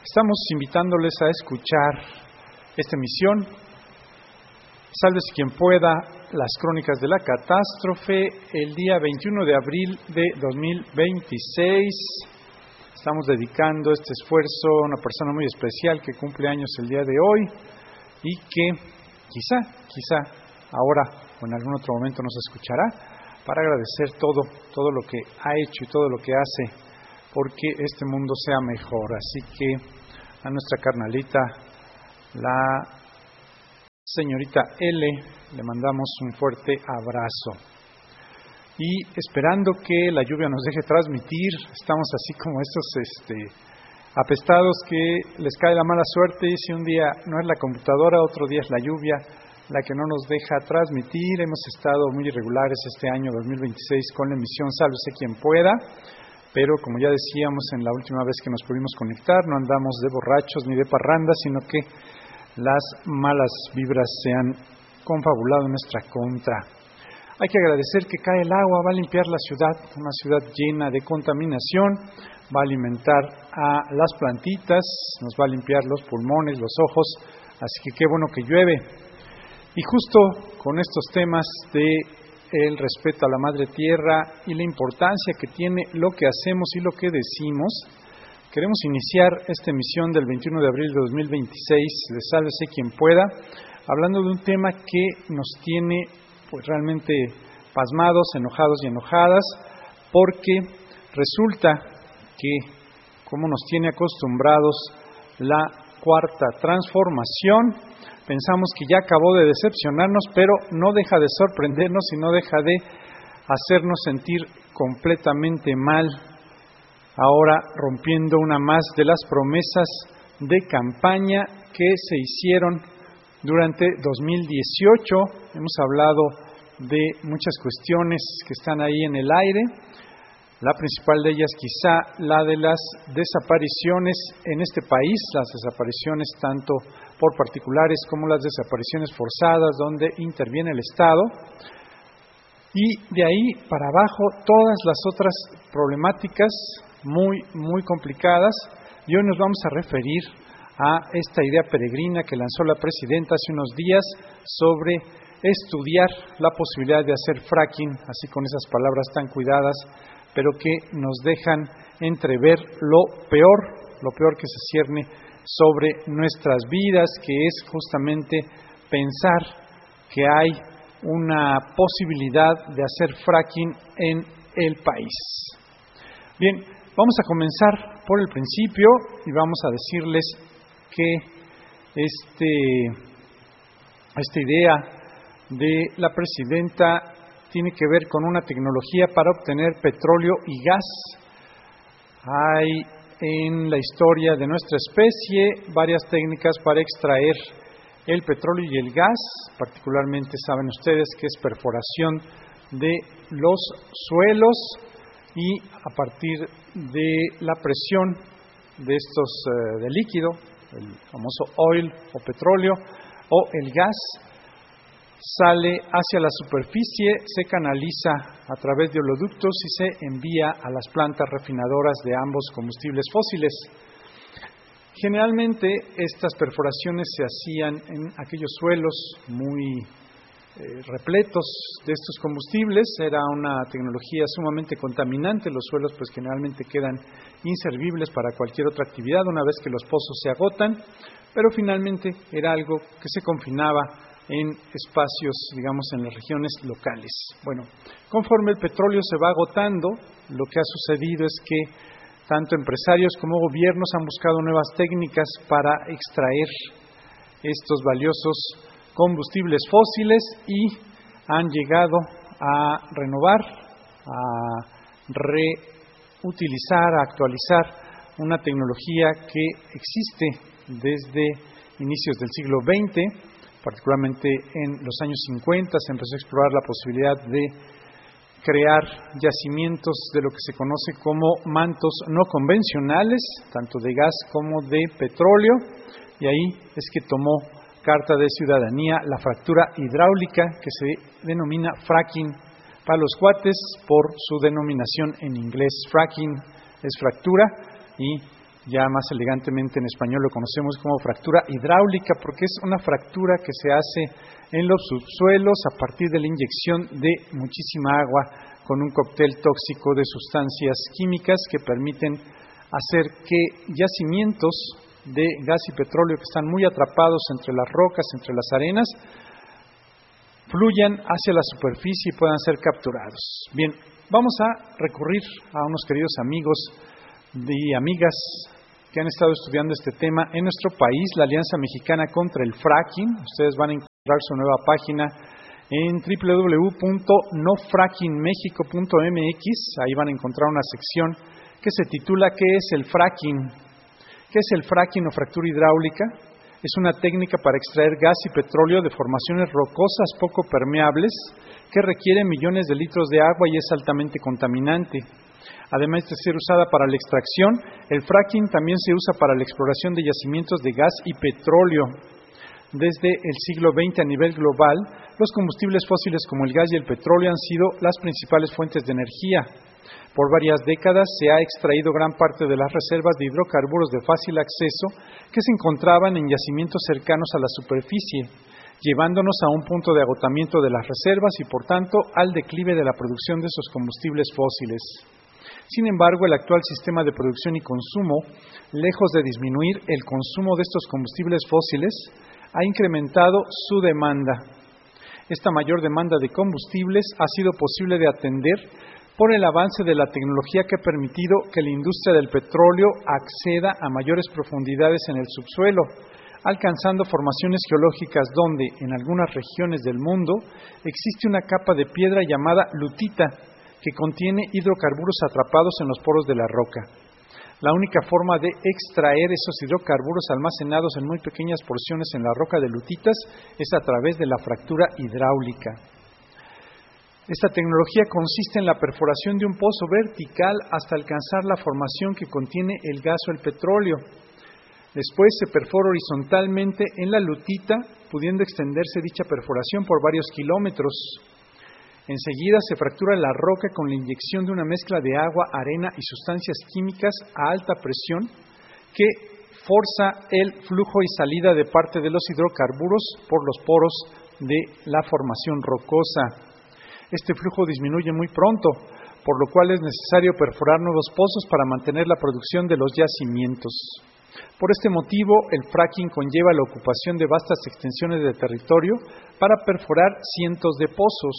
Estamos invitándoles a escuchar esta emisión. Sálvese quien pueda, las crónicas de la catástrofe, el día 21 de abril de 2026. Estamos dedicando este esfuerzo a una persona muy especial que cumple años el día de hoy y que quizá ahora o en algún otro momento nos escuchará para agradecer todo lo que ha hecho y todo lo que hace porque este mundo sea mejor. Así que a nuestra carnalita, la señorita L, le mandamos un fuerte abrazo. Y esperando que la lluvia nos deje transmitir, estamos así como estos apestados que les cae la mala suerte y si un día no es la computadora, otro día es la lluvia la que no nos deja transmitir. Hemos estado muy irregulares este año 2026 con la emisión Sálvese quien pueda, pero como ya decíamos en la última vez que nos pudimos conectar, no andamos de borrachos ni de parranda, sino que las malas vibras se han confabulado en nuestra contra. Hay que agradecer que cae el agua, va a limpiar la ciudad, una ciudad llena de contaminación, va a alimentar a las plantitas, nos va a limpiar los pulmones, los ojos, así que qué bueno que llueve. Y justo con estos temas de el respeto a la Madre Tierra y la importancia que tiene lo que hacemos y lo que decimos, queremos iniciar esta emisión del 21 de abril de 2026 de Sálvese quien pueda, hablando de un tema que nos tiene pues realmente pasmados, enojados y enojadas, porque resulta que, como nos tiene acostumbrados la Cuarta Transformación, pensamos que ya acabó de decepcionarnos, pero no deja de sorprendernos y no deja de hacernos sentir completamente mal, ahora rompiendo una más de las promesas de campaña que se hicieron durante 2018. Hemos hablado de muchas cuestiones que están ahí en el aire. La principal de ellas quizá la de las desapariciones en este país, las desapariciones tanto por particulares como las desapariciones forzadas donde interviene el Estado. Y de ahí para abajo todas las otras problemáticas muy complicadas. Y hoy nos vamos a referir a esta idea peregrina que lanzó la presidenta hace unos días sobre estudiar la posibilidad de hacer fracking, así con esas palabras tan cuidadas, pero que nos dejan entrever lo peor que se cierne sobre nuestras vidas, que es justamente pensar que hay una posibilidad de hacer fracking en el país. Bien, vamos a comenzar por el principio y vamos a decirles que esta idea de la presidenta tiene que ver con una tecnología para obtener petróleo y gas. Hay en la historia de nuestra especie varias técnicas para extraer el petróleo y el gas, particularmente saben ustedes que es perforación de los suelos y a partir de la presión de estos de líquido, el famoso oil o petróleo o el gas, sale hacia la superficie, se canaliza a través de oleoductos y se envía a las plantas refinadoras de ambos combustibles fósiles. Generalmente estas perforaciones se hacían en aquellos suelos muy repletos de estos combustibles. Era una tecnología sumamente contaminante. Los suelos pues generalmente quedan inservibles para cualquier otra actividad una vez que los pozos se agotan, pero finalmente era algo que se confinaba en espacios, digamos, en las regiones locales. Bueno, conforme el petróleo se va agotando, lo que ha sucedido es que tanto empresarios como gobiernos han buscado nuevas técnicas para extraer estos valiosos combustibles fósiles y han llegado a renovar, a reutilizar, a actualizar una tecnología que existe desde inicios del siglo XX. Particularmente en los años 50 se empezó a explorar la posibilidad de crear yacimientos de lo que se conoce como mantos no convencionales, tanto de gas como de petróleo, y ahí es que tomó carta de ciudadanía la fractura hidráulica, que se denomina fracking para los cuates por su denominación en inglés. Fracking es fractura y ya más elegantemente en español lo conocemos como fractura hidráulica, porque es una fractura que se hace en los subsuelos a partir de la inyección de muchísima agua con un cóctel tóxico de sustancias químicas que permiten hacer que yacimientos de gas y petróleo que están muy atrapados entre las rocas, entre las arenas, fluyan hacia la superficie y puedan ser capturados. Bien, vamos a recurrir a unos queridos amigos y amigas que han estado estudiando este tema en nuestro país, la Alianza Mexicana contra el Fracking. Ustedes van a encontrar su nueva página en www.nofrackingmexico.mx. Ahí van a encontrar una sección que se titula ¿Qué es el fracking? ¿Qué es el fracking o fractura hidráulica? Es una técnica para extraer gas y petróleo de formaciones rocosas poco permeables que requieren millones de litros de agua y es altamente contaminante. Además de ser usada para la extracción, el fracking también se usa para la exploración de yacimientos de gas y petróleo. Desde el siglo XX a nivel global, los combustibles fósiles como el gas y el petróleo han sido las principales fuentes de energía. Por varias décadas se ha extraído gran parte de las reservas de hidrocarburos de fácil acceso que se encontraban en yacimientos cercanos a la superficie, llevándonos a un punto de agotamiento de las reservas y, por tanto, al declive de la producción de esos combustibles fósiles. Sin embargo, el actual sistema de producción y consumo, lejos de disminuir el consumo de estos combustibles fósiles, ha incrementado su demanda. Esta mayor demanda de combustibles ha sido posible de atender por el avance de la tecnología que ha permitido que la industria del petróleo acceda a mayores profundidades en el subsuelo, alcanzando formaciones geológicas donde, en algunas regiones del mundo, existe una capa de piedra llamada lutita, que contiene hidrocarburos atrapados en los poros de la roca. La única forma de extraer esos hidrocarburos almacenados en muy pequeñas porciones en la roca de lutitas es a través de la fractura hidráulica. Esta tecnología consiste en la perforación de un pozo vertical hasta alcanzar la formación que contiene el gas o el petróleo. Después se perfora horizontalmente en la lutita, pudiendo extenderse dicha perforación por varios kilómetros. Enseguida se fractura la roca con la inyección de una mezcla de agua, arena y sustancias químicas a alta presión que forza el flujo y salida de parte de los hidrocarburos por los poros de la formación rocosa. Este flujo disminuye muy pronto, por lo cual es necesario perforar nuevos pozos para mantener la producción de los yacimientos. Por este motivo, el fracking conlleva la ocupación de vastas extensiones de territorio para perforar cientos de pozos.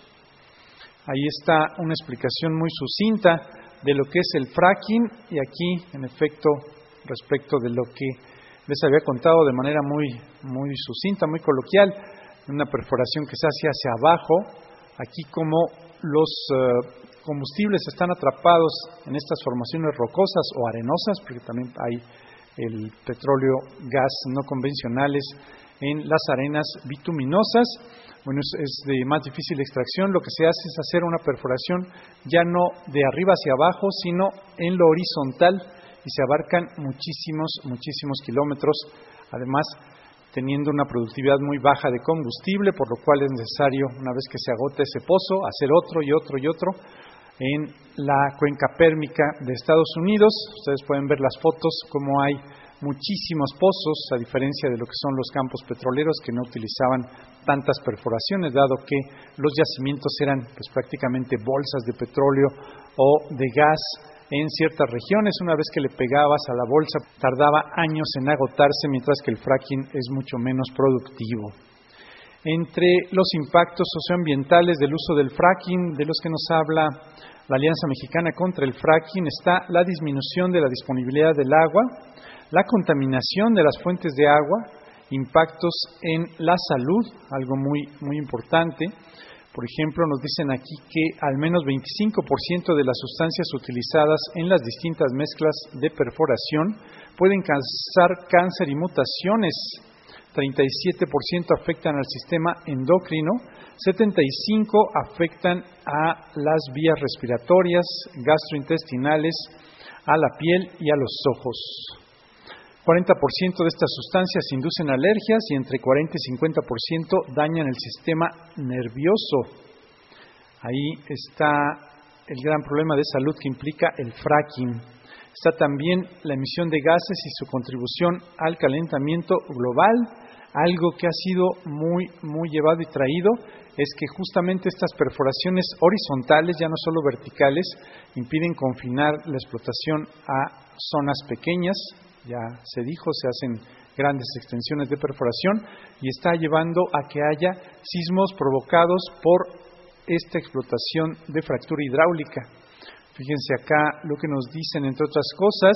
Ahí está una explicación muy sucinta de lo que es el fracking y aquí, en efecto, respecto de lo que les había contado de manera muy sucinta, muy coloquial, una perforación que se hace hacia abajo. Aquí, como los combustibles están atrapados en estas formaciones rocosas o arenosas, porque también hay el petróleo, gas no convencionales en las arenas bituminosas, bueno, es de más difícil extracción. Lo que se hace es hacer una perforación ya no de arriba hacia abajo, sino en lo horizontal y se abarcan muchísimos kilómetros, además teniendo una productividad muy baja de combustible, por lo cual es necesario, una vez que se agota ese pozo, hacer otro y otro y otro. En la cuenca pérmica de Estados Unidos, ustedes pueden ver las fotos, como hay muchísimos pozos, a diferencia de lo que son los campos petroleros que no utilizaban tantas perforaciones, dado que los yacimientos eran pues prácticamente bolsas de petróleo o de gas en ciertas regiones. Una vez que le pegabas a la bolsa, tardaba años en agotarse, mientras que el fracking es mucho menos productivo. Entre los impactos socioambientales del uso del fracking, de los que nos habla la Alianza Mexicana contra el Fracking, está la disminución de la disponibilidad del agua, la contaminación de las fuentes de agua, impactos en la salud, algo muy importante. Por ejemplo, nos dicen aquí que al menos 25% de las sustancias utilizadas en las distintas mezclas de perforación pueden causar cáncer y mutaciones. 37% afectan al sistema endocrino, 75% afectan a las vías respiratorias, gastrointestinales, a la piel y a los ojos. 40% de estas sustancias inducen alergias y entre 40 y 50% dañan el sistema nervioso. Ahí está el gran problema de salud que implica el fracking. Está también la emisión de gases y su contribución al calentamiento global. Algo que ha sido muy llevado y traído es que justamente estas perforaciones horizontales, ya no solo verticales, impiden confinar la explotación a zonas pequeñas. Ya se dijo, se hacen grandes extensiones de perforación y está llevando a que haya sismos provocados por esta explotación de fractura hidráulica. Fíjense acá lo que nos dicen, entre otras cosas,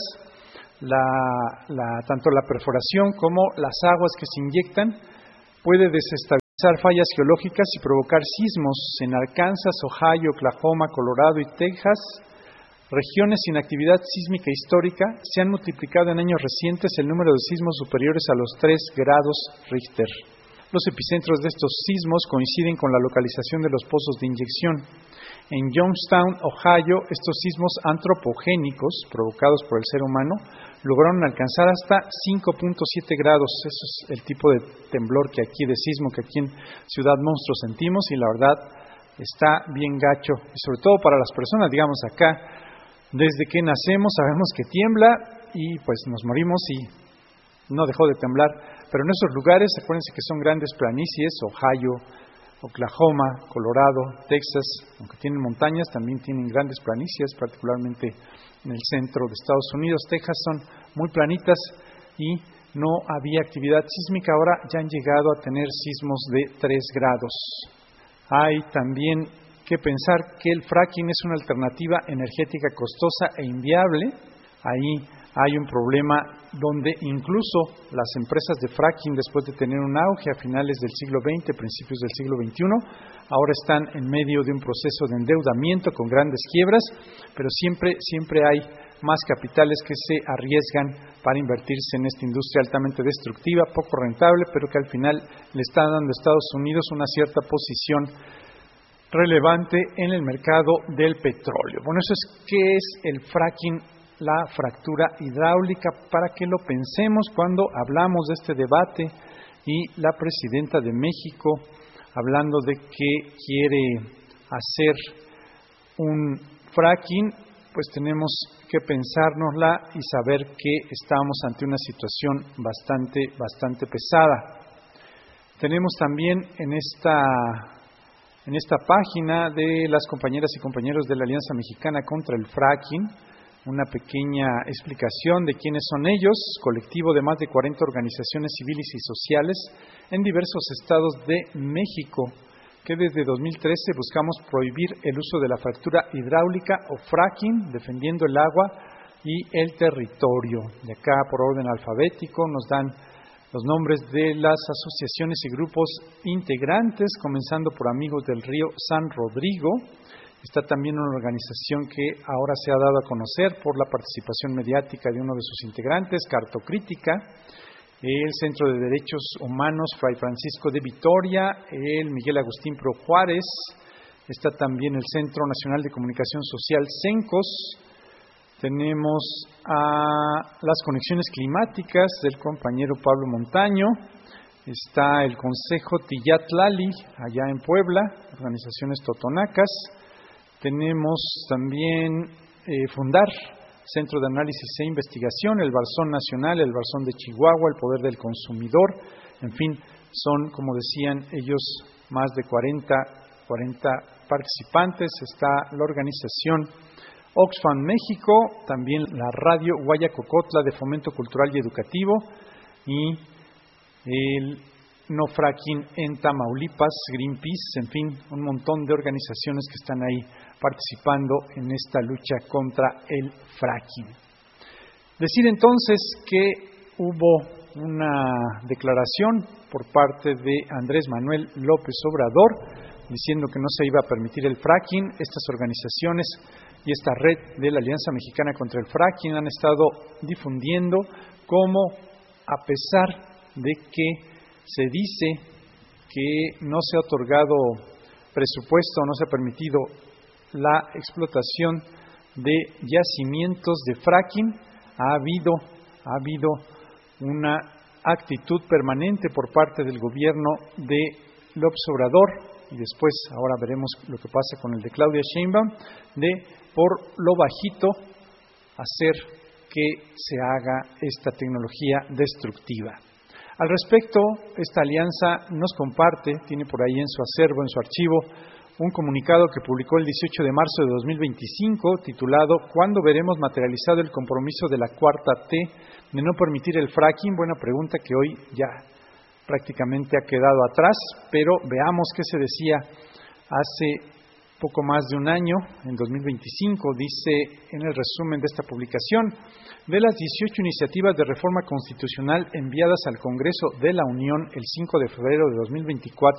tanto la perforación como las aguas que se inyectan puede desestabilizar fallas geológicas y provocar sismos en Arkansas, Ohio, Oklahoma, Colorado y Texas. Regiones sin actividad sísmica histórica, se han multiplicado en años recientes el número de sismos superiores a los 3 grados Richter. Los epicentros de estos sismos coinciden con la localización de los pozos de inyección. En Youngstown, Ohio, estos sismos antropogénicos provocados por el ser humano lograron alcanzar hasta 5.7 grados. Eso es el tipo de temblor que aquí, de sismo que aquí en Ciudad Monstruo sentimos, y la verdad está bien gacho, y sobre todo para las personas, digamos acá, desde que nacemos sabemos que tiembla y pues nos morimos y no dejó de temblar. Pero en esos lugares, acuérdense que son grandes planicies, Ohio, Oklahoma, Colorado, Texas, aunque tienen montañas, también tienen grandes planicies, particularmente en el centro de Estados Unidos. Texas son muy planitas y no había actividad sísmica. Ahora ya han llegado a tener sismos de 3 grados. Hay también que pensar que el fracking es una alternativa energética costosa e inviable. Ahí hay un problema donde incluso las empresas de fracking, después de tener un auge a finales del siglo XX, principios del siglo XXI, ahora están en medio de un proceso de endeudamiento con grandes quiebras, pero siempre hay más capitales que se arriesgan para invertirse en esta industria altamente destructiva, poco rentable, pero que al final le está dando a Estados Unidos una cierta posición relevante en el mercado del petróleo. Bueno, eso es qué es el fracking, la fractura hidráulica, para que lo pensemos cuando hablamos de este debate, y la presidenta de México hablando de que quiere hacer un fracking, pues tenemos que pensárnosla y saber que estamos ante una situación bastante pesada. Tenemos también en esta página de las compañeras y compañeros de la Alianza Mexicana contra el Fracking una pequeña explicación de quiénes son ellos, colectivo de más de 40 organizaciones civiles y sociales en diversos estados de México, que desde 2013 buscamos prohibir el uso de la fractura hidráulica o fracking, defendiendo el agua y el territorio. De acá, por orden alfabético, nos dan los nombres de las asociaciones y grupos integrantes, comenzando por Amigos del Río San Rodrigo. Está también una organización que ahora se ha dado a conocer por la participación mediática de uno de sus integrantes, Cartocrítica, el Centro de Derechos Humanos Fray Francisco de Vitoria, el Miguel Agustín Pro Juárez, está también el Centro Nacional de Comunicación Social, CENCOS. Tenemos a las Conexiones Climáticas del compañero Pablo Montaño, está el Consejo Tillatlali, allá en Puebla, organizaciones totonacas. Tenemos también Fundar, Centro de Análisis e Investigación, el Barzón Nacional, el Barzón de Chihuahua, el Poder del Consumidor. En fin, son, como decían ellos, más de 40 participantes. Está la organización Oxfam México, también la Radio Guayacocotla de Fomento Cultural y Educativo, y el No Fracking en Tamaulipas, Greenpeace, en fin, un montón de organizaciones que están ahí participando en esta lucha contra el fracking. Decir entonces que hubo una declaración por parte de Andrés Manuel López Obrador diciendo que no se iba a permitir el fracking. Estas organizaciones y esta red de la Alianza Mexicana contra el Fracking han estado difundiendo cómo, a pesar de que se dice que no se ha otorgado presupuesto, no se ha permitido la explotación de yacimientos de fracking, ha habido una actitud permanente por parte del gobierno de López Obrador, y después ahora veremos lo que pasa con el de Claudia Sheinbaum, de por lo bajito hacer que se haga esta tecnología destructiva. Al respecto, esta alianza nos comparte, tiene por ahí en su acervo, en su archivo, un comunicado que publicó el 18 de marzo de 2025 titulado ¿Cuándo veremos materializado el compromiso de la cuarta T de no permitir el fracking? Buena pregunta que hoy ya prácticamente ha quedado atrás, pero veamos qué se decía hace poco más de un año, en 2025, dice en el resumen de esta publicación: de las 18 iniciativas de reforma constitucional enviadas al Congreso de la Unión el 5 de febrero de 2024,